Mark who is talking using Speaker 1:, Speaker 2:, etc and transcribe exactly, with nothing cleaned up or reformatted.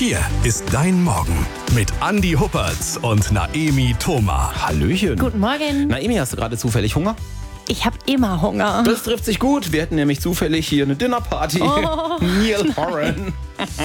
Speaker 1: Hier ist dein Morgen mit Andi Huppertz und Naemi Thoma.
Speaker 2: Hallöchen.
Speaker 3: Guten Morgen.
Speaker 2: Naemi, hast du gerade zufällig Hunger?
Speaker 3: Ich habe immer Hunger.
Speaker 2: Das trifft sich gut. Wir hätten nämlich zufällig hier eine Dinnerparty.
Speaker 3: Oh.
Speaker 2: Neil Horan.